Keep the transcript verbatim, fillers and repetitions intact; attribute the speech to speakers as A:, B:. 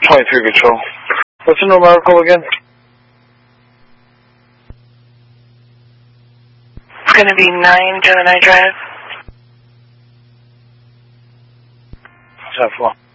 A: twenty-three Control. What's the numerical again?
B: It's going to be nine Gemini Drive.
A: ten four.